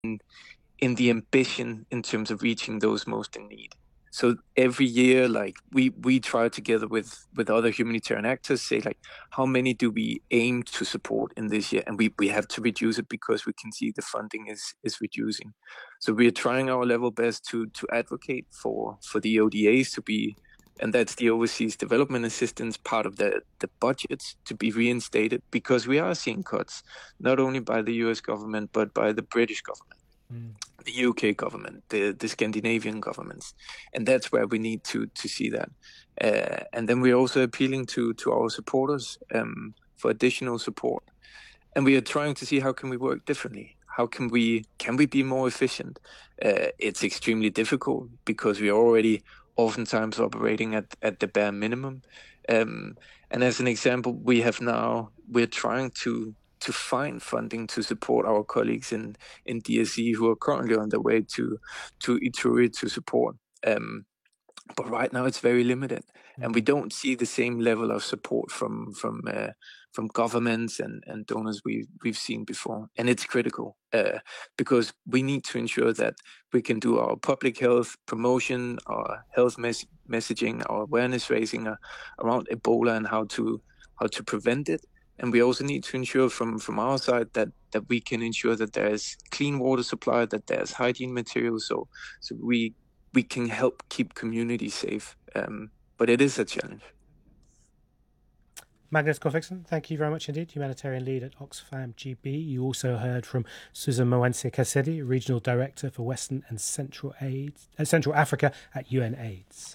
in the ambition in terms of reaching those most in need. So every year, like we try together with other humanitarian actors, say like how many do we aim to support in this year, and we have to reduce it because we can see the funding is reducing. So we are trying our level best to advocate for the ODAs to be, and that's the overseas development assistance part of the budgets to be reinstated, because we are seeing cuts not only by the U.S. government but by the British government, Mm. the UK government, the Scandinavian governments, and that's where we need to see that. And then we're also appealing to our supporters for additional support, and we are trying to see how can we work differently. How can we be more efficient? It's extremely difficult because we are already oftentimes operating at the bare minimum. Um, and as an example, we're trying to find funding to support our colleagues in DSE who are currently on their way to Ituri to support. But right now it's very limited, and we Mm. don't see the same level of support from governments and donors we've seen before, and it's critical because we need to ensure that we can do our public health promotion, our health messaging, our awareness raising around Ebola and how to prevent it. And we also need to ensure from our side that we can ensure that there's clean water supply, that there's hygiene materials, so we can help keep communities safe. But it is a challenge. Magnus Corfixon, thank you very much indeed, humanitarian lead at Oxfam GB. You also heard from Susan Moense Kasedi, Regional Director for Western and Central Africa at UNAIDS.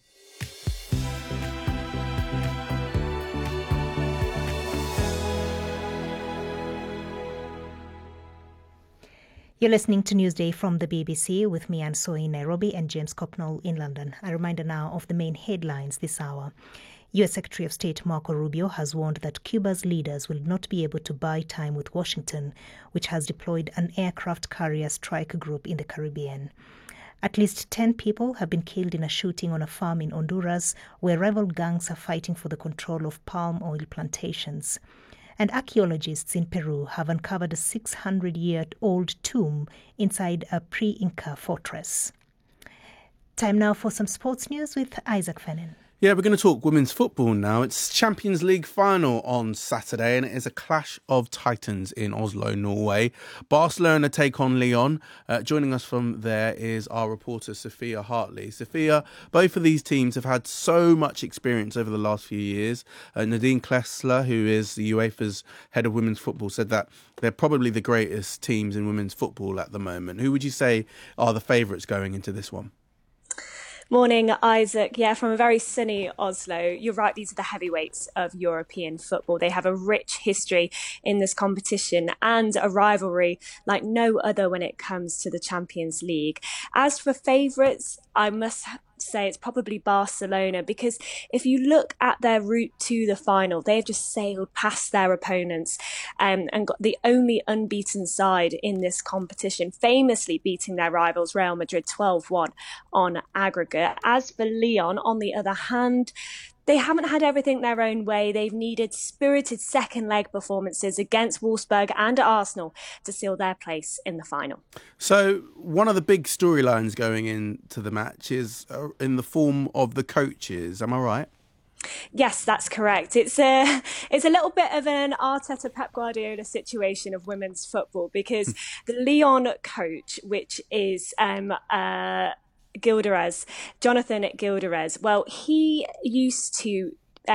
You're listening to Newsday from the BBC with me, Anne Soy, in Nairobi, and James Copnall in London. A reminder now of the main headlines this hour. U.S. Secretary of State Marco Rubio has warned that Cuba's leaders will not be able to buy time with Washington, which has deployed an aircraft carrier strike group in the Caribbean. At least 10 people have been killed in a shooting on a farm in Honduras, where rival gangs are fighting for the control of palm oil plantations. And archaeologists in Peru have uncovered a 600-year-old tomb inside a pre-Inca fortress. Time now for some sports news with Isaac Fennin. Yeah, we're going to talk women's football now. It's Champions League final on Saturday, and it is a clash of titans in Oslo, Norway. Barcelona take on Lyon. Joining us from there is our reporter, Sophia Hartley. Sophia, both of these teams have had so much experience over the last few years. Nadine Klessler, who is the UEFA's head of women's football, said that they're probably the greatest teams in women's football at the moment. Who would you say are the favourites going into this one? Morning, Isaac. Yeah, from a very sunny Oslo. You're right, these are the heavyweights of European football. They have a rich history in this competition and a rivalry like no other when it comes to the Champions League. As for favourites, I must say it's probably Barcelona, because if you look at their route to the final, they've just sailed past their opponents and got the only unbeaten side in this competition, famously beating their rivals Real Madrid 12-1 on aggregate. As for Lyon, on the other hand, they haven't had everything their own way. They've needed spirited second leg performances against Wolfsburg and Arsenal to seal their place in the final. So one of the big storylines going into the match is in the form of the coaches. Am I right? Yes, that's correct. It's a little bit of an Arteta Pep Guardiola situation of women's football, because the Lyon coach, which is Jonathan Gilderez. Well, he used to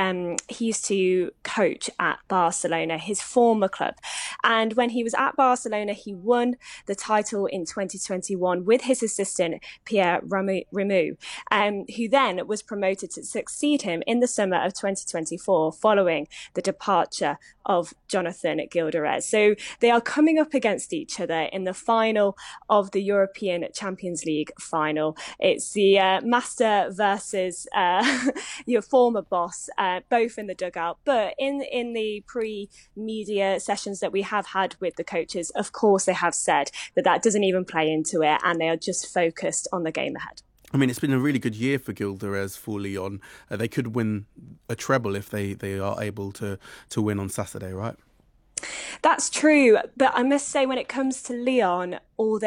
coach at Barcelona, his former club. And when he was at Barcelona, he won the title in 2021 with his assistant, Pierre Rameau, who then was promoted to succeed him in the summer of 2024 following the departure of Jonathan Gilderez. So they are coming up against each other in the final of the European Champions League final. It's the master versus your former boss, both in the dugout. But in the pre-media sessions that we have had with the coaches, of course, they have said that doesn't even play into it, and they are just focused on the game ahead. I mean, it's been a really good year for Gilderez for Lyon. They could win a treble if they are able to win on Saturday, right? That's true, but I must say when it comes to Lyon, all